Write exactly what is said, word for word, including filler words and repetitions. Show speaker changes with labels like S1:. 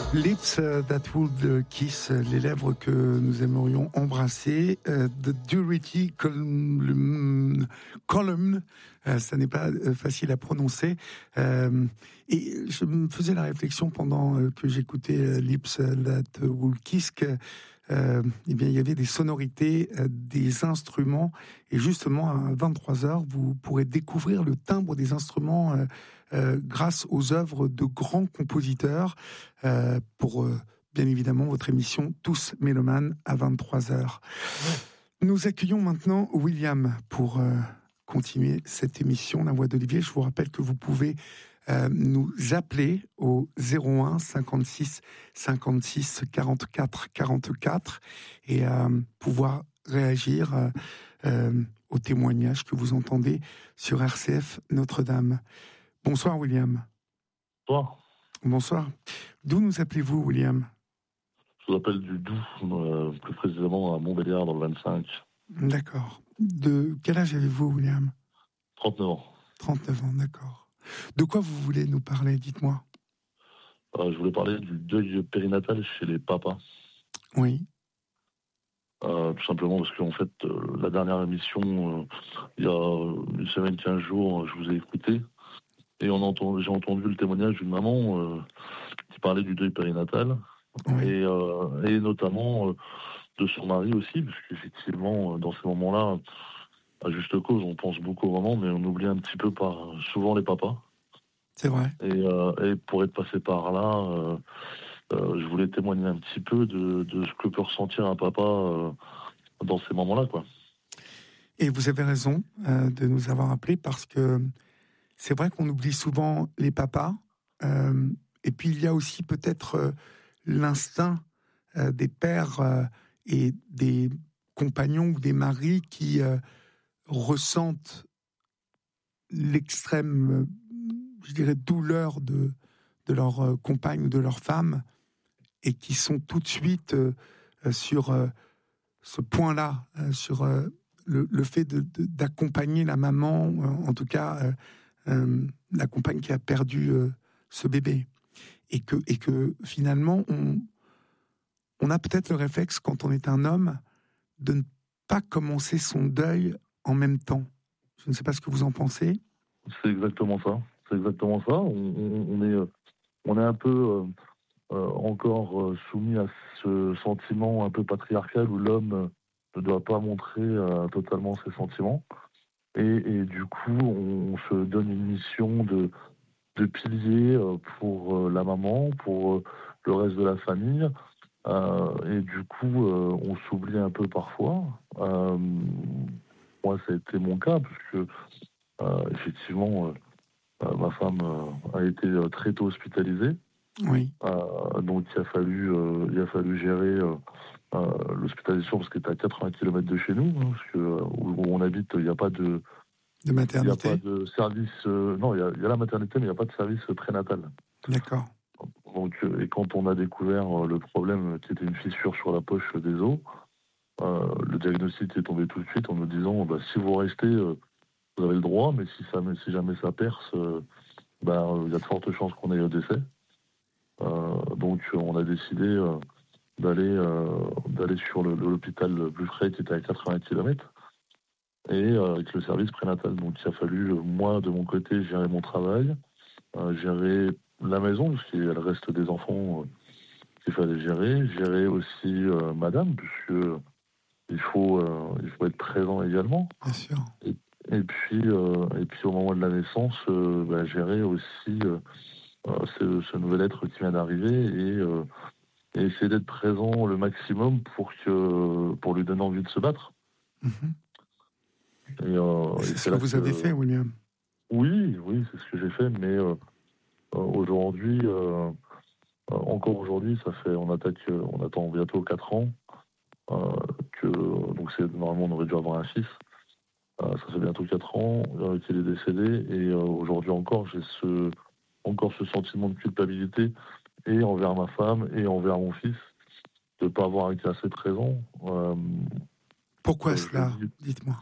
S1: Lips that would kiss, les lèvres que nous aimerions embrasser. Uh, the Durity Column, column uh, ça n'est pas facile à prononcer. Uh, et je me faisais la réflexion pendant uh, que j'écoutais uh, Lips that would kiss que Euh, eh bien, il y avait des sonorités, euh, des instruments, et justement à vingt-trois heures, vous pourrez découvrir le timbre des instruments euh, euh, grâce aux œuvres de grands compositeurs euh, pour, euh, bien évidemment, votre émission Tous Mélomanes à vingt-trois heures. Nous accueillons maintenant William pour euh, continuer cette émission, La Voix d'Olivier. Je vous rappelle que vous pouvez Euh, nous appeler au zéro un cinquante-six cinquante-six quarante-quatre quarante-quatre et euh, pouvoir réagir euh, euh, aux témoignages que vous entendez sur R C F Notre-Dame. Bonsoir William.
S2: Bonsoir.
S1: Bonsoir. D'où nous appelez-vous William ?
S2: Je vous appelle du Doubs, euh, plus précisément à Montbéliard dans le vingt-cinq.
S1: D'accord. De quel âge avez-vous William ?
S2: trente-neuf ans.
S1: trente-neuf ans, d'accord. De quoi vous voulez nous parler, dites-moi.
S2: Euh, je voulais parler du deuil périnatal chez les papas.
S1: Oui.
S2: Euh, tout simplement parce qu'en fait, euh, la dernière émission, euh, il y a une semaine, quinze jours, je vous ai écouté. Et on entend, j'ai entendu le témoignage d'une maman euh, qui parlait du deuil périnatal.
S1: Oui.
S2: Et, euh, et notamment euh, de son mari aussi, parce qu'effectivement, dans ces moments-là, à juste cause, on pense beaucoup aux mamans, mais on oublie un petit peu par souvent les papas.
S1: C'est vrai.
S2: Et, euh, et pour être passé par là, euh, euh, je voulais témoigner un petit peu de, de ce que peut ressentir un papa euh, dans ces moments-là, quoi.
S1: Et vous avez raison euh, de nous avoir appelés parce que c'est vrai qu'on oublie souvent les papas. Euh, et puis il y a aussi peut-être euh, l'instinct euh, des pères euh, et des compagnons ou des maris qui euh, ressentent l'extrême, euh, je dirais, douleur de, de leur euh, compagne ou de leur femme et qui sont tout de suite euh, sur euh, ce point-là, euh, sur euh, le, le fait de, de, d'accompagner la maman, euh, en tout cas euh, euh, la compagne qui a perdu euh, ce bébé. Et que, et que finalement, on, on a peut-être le réflexe, quand on est un homme, de ne pas commencer son deuil en même temps. Je ne sais pas ce que vous en pensez.
S2: C'est exactement ça. C'est exactement ça. On, on, on est, on est un peu euh, euh, encore euh, soumis à ce sentiment un peu patriarcal où l'homme euh, ne doit pas montrer euh, totalement ses sentiments. Et, et du coup, on, on se donne une mission de, de pilier euh, pour euh, la maman, pour euh, le reste de la famille. Euh, et du coup, euh, on s'oublie un peu parfois. Euh, moi, ça a été mon cas, parce que euh, effectivement, euh, euh, ma femme euh, a été euh, très tôt hospitalisée.
S1: Oui.
S2: Euh, donc, il a fallu, euh, il a fallu gérer euh, euh, l'hospitalisation parce qu'elle était à quatre-vingts kilomètres de chez nous, hein, parce que euh, où, où on habite, il n'y a pas de
S1: de maternité.
S2: Il n'y a pas de service. Euh, non, il y, a, il y a la maternité, mais il n'y a pas de service prénatal.
S1: D'accord.
S2: Donc, euh, et quand on a découvert euh, le problème, qui était une fissure sur la poche des os, euh, le diagnostic est tombé tout de suite en nous disant bah, si vous restez, euh, vous avez le droit, mais si, ça, si jamais ça perce, euh, bah, il y a de fortes chances qu'on aille au décès. Euh, donc, on a décidé euh, d'aller, euh, d'aller sur le, l'hôpital plus près qui était à quatre-vingts kilomètres. Et euh, avec le service prénatal. Donc il a fallu, euh, moi, de mon côté, gérer mon travail, euh, gérer la maison, parce qu'il reste des enfants euh, qu'il fallait gérer, gérer aussi euh, madame, puisque euh, il faut, euh, il faut être présent également.
S1: Bien sûr.
S2: Et, et, puis, euh, et puis au moment de la naissance, euh, bah, gérer aussi euh, euh, ce, ce nouvel être qui vient d'arriver et, euh, et essayer d'être présent le maximum pour, que, pour lui donner envie de se battre.
S1: Mm-hmm.
S2: Et, euh,
S1: c'est
S2: et
S1: ce
S2: c'est
S1: que
S2: là
S1: vous
S2: que,
S1: avez fait, William.
S2: Oui, oui, c'est ce que j'ai fait, mais euh, aujourd'hui, euh, encore aujourd'hui, ça fait, on attaque, on attend bientôt quatre ans, euh, que donc c'est normalement on aurait dû avoir un fils. Euh, ça fait bientôt quatre ans euh, qu'il est décédé, et euh, aujourd'hui encore, j'ai ce, encore ce sentiment de culpabilité et envers ma femme et envers mon fils de ne pas avoir été assez présent. Euh,
S1: Pourquoi
S2: euh,
S1: cela ?
S2: dis,
S1: Dites-moi.